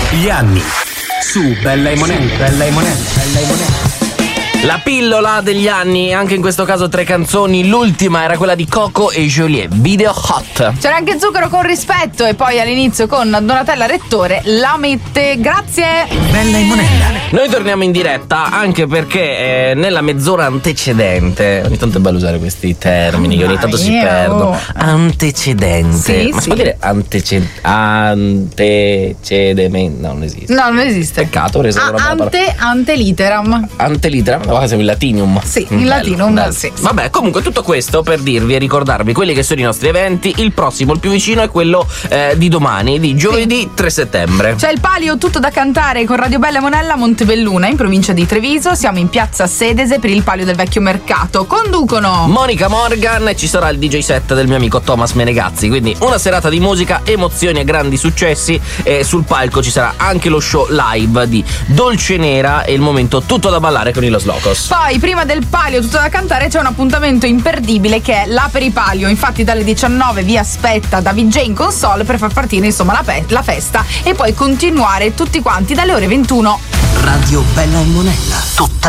Gli anni su Bella e Monella. La pillola degli anni, anche in questo caso 3 canzoni. L'ultima era quella di Coco e Joliet, Video Hot. C'era anche Zucchero con Rispetto e poi all'inizio con Donatella Rettore, La mette. Grazie. Bella e Monella. Noi torniamo in diretta anche perché nella mezz'ora antecedente, ogni tanto è bello usare questi termini che ogni tanto si perdono. Antecedente. Sì, Ma si può dire antecedente? No, non esiste. No, non esiste. Peccato, perché sono una Anteliteram. Anteliteram, ma siamo in latinum. Sì, in latinum, sì. Vabbè, comunque tutto questo per dirvi e ricordarvi quelli che sono i nostri eventi. Il prossimo, il più vicino, è quello di domani, di giovedì 3 settembre. C'è il palio Tutto da cantare con Radio Bella e Monella a Montebelluna, in provincia di Treviso. Siamo in piazza Sedese per il palio del vecchio mercato. Conducono Monica Morgan e ci sarà il DJ set del mio amico Thomas Menegazzi. Quindi una serata di musica, emozioni e grandi successi. E sul palco ci sarà anche lo show live di Dolce Nera e il momento Tutto da ballare con i Los Locos. Poi, prima del palio Tutto da cantare, c'è un appuntamento imperdibile che è l'Aperipalio. Infatti dalle 19 vi aspetta David J in console per far partire insomma la festa e poi continuare tutti quanti dalle ore 21. Radio Bella e Monella. Tutta